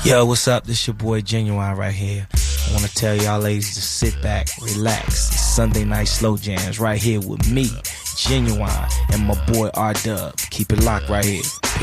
Yo, what's up? This your boy Genuine right here. I want to tell y'all ladies to sit back, relax. It's Sunday night slow jams right here with me, Genuine, and my boy R Dub. Keep it locked right here.